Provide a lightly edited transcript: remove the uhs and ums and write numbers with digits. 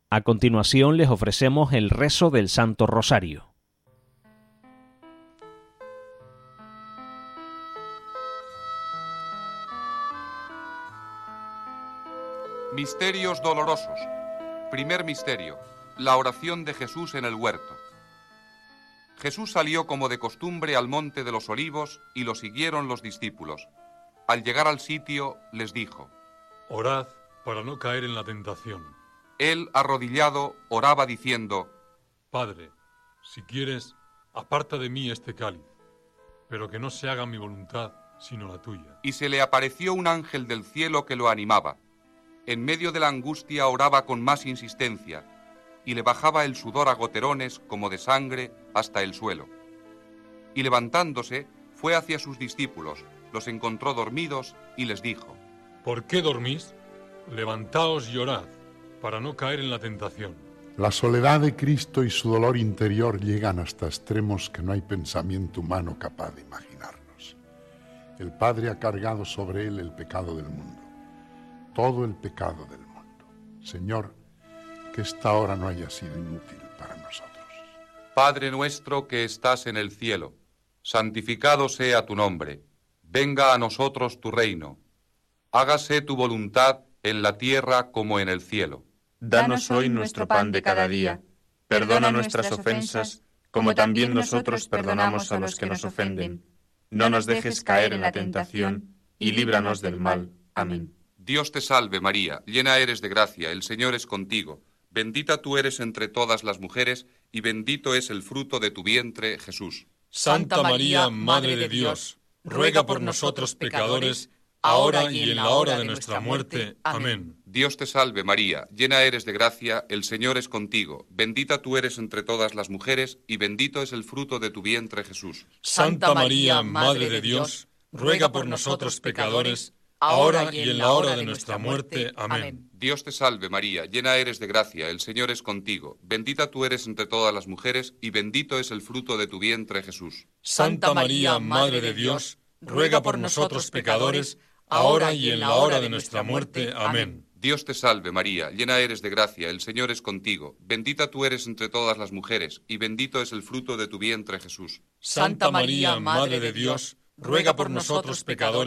A continuación les ofrecemos el rezo del Santo Rosario. Misterios dolorosos. Primer misterio, la oración de Jesús en el huerto. Jesús salió como de costumbre al monte de los Olivos y lo siguieron los discípulos. Al llegar al sitio, les dijo: Orad para no caer en la tentación. Él, arrodillado, oraba diciendo: Padre, si quieres, aparta de mí este cáliz, pero que no se haga mi voluntad, sino la tuya. Y se le apareció un ángel del cielo que lo animaba. En medio de la angustia oraba con más insistencia, y le bajaba el sudor a goterones como de sangre hasta el suelo. Y levantándose, fue hacia sus discípulos, los encontró dormidos y les dijo: ¿Por qué dormís? Levantaos y orad, para no caer en la tentación. La soledad de Cristo y su dolor interior llegan hasta extremos que no hay pensamiento humano capaz de imaginarnos. El Padre ha cargado sobre él el pecado del mundo, todo el pecado del mundo. Señor, que esta hora no haya sido inútil para nosotros. Padre nuestro que estás en el cielo, santificado sea tu nombre. Venga a nosotros tu reino. Hágase tu voluntad en la tierra como en el cielo. Danos hoy nuestro pan de cada día. Perdona nuestras ofensas, como también nosotros perdonamos a los que nos ofenden. No nos dejes caer en la tentación, y líbranos del mal. Amén. Dios te salve María, llena eres de gracia, el Señor es contigo. Bendita tú eres entre todas las mujeres, y bendito es el fruto de tu vientre, Jesús. Santa María, Madre de Dios, ruega por nosotros pecadores, ahora y en la hora de nuestra muerte. Amén. Dios te salve María, llena eres de gracia, el Señor es contigo. Bendita tú eres entre todas las mujeres, y bendito es el fruto de tu vientre, Jesús. Santa María, Madre de Dios, ruega por nosotros pecadores, ahora y en la hora de nuestra muerte. Amén. Dios te salve María, llena eres de gracia, el Señor es contigo. Bendita tú eres entre todas las mujeres, y bendito es el fruto de tu vientre, Jesús. Santa María, Madre de Dios, ruega por nosotros pecadores, ahora y en la hora de nuestra muerte. Amén. Dios te salve María, llena eres de gracia, el Señor es contigo. Bendita tú eres entre todas las mujeres, y bendito es el fruto de tu vientre, Jesús. Santa María, Madre de Dios, ruega por nosotros pecadores,